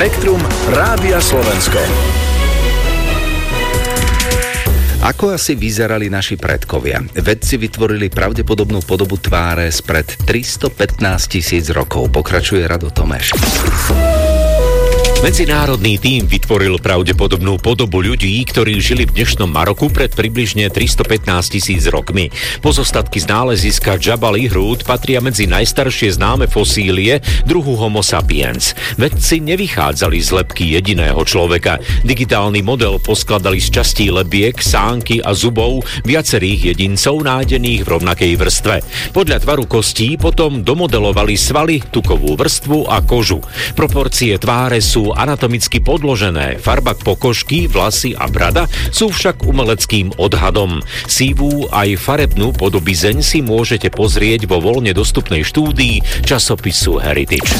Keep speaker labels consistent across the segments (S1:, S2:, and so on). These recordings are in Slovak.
S1: Spektrum Rádia Slovensko. Ako asi vyzerali naši predkovia? Vedci vytvorili pravdepodobnú podobu tváre spred 315 000 rokov. Pokračuje Rado Tomeš.
S2: Medzinárodný tím vytvoril pravdepodobnú podobu ľudí, ktorí žili v dnešnom Maroku pred približne 315 000 rokmi. Pozostatky z náleziska Jabal Irhoud patria medzi najstaršie známe fosílie druhu Homo sapiens. Vedci nevychádzali z lebky jediného človeka. Digitálny model poskladali z častí lebiek, sánky a zubov viacerých jedincov nájdených v rovnakej vrstve. Podľa tvaru kostí potom domodelovali svaly, tukovú vrstvu a kožu. Proporcie tváre sú anatomicky podložené, farba pokožky, vlasy a brada sú však umeleckým odhadom. Sivú aj farebnú podobizeň si môžete pozrieť vo voľne dostupnej štúdii časopisu Heritage.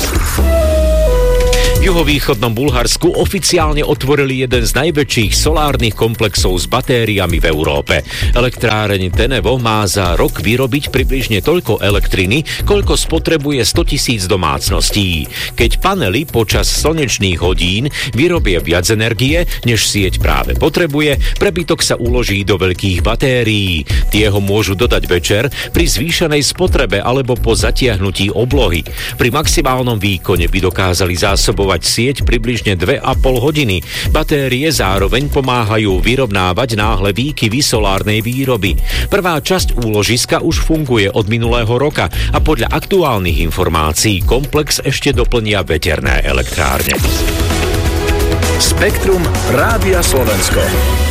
S2: V juhovýchodnom Bulharsku oficiálne otvorili jeden z najväčších solárnych komplexov s batériami v Európe. Elektráreň Tenevo má za rok vyrobiť približne toľko elektriny, koľko spotrebuje 100 000 domácností. Keď panely počas slnečných hodín vyrobia viac energie, než sieť práve potrebuje, prebytok sa uloží do veľkých batérií. Tie ho môžu dodať večer pri zvýšenej spotrebe alebo po zatiahnutí oblohy. Pri maximálnom výkone by dokázali zásobovať sieť približne 2,5 hodiny. Batérie zároveň pomáhajú vyrovnávať náhle výkyvy solárnej výroby. Prvá časť úložiska už funguje od minulého roka a podľa aktuálnych informácií komplex ešte doplnia veterné elektrárne.
S1: Spektrum Rádia Slovensko.